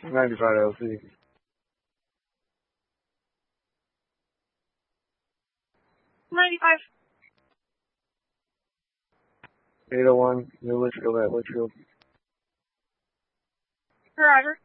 95 LC. 95. 801, New Litchfield at Litchfield. Roger.